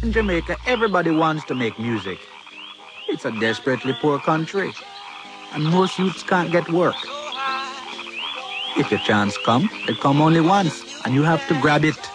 In Jamaica, everybody wants to make music. It's a desperately poor country, and most youths can't get work. If your chance come, it come only once, and you have to grab it.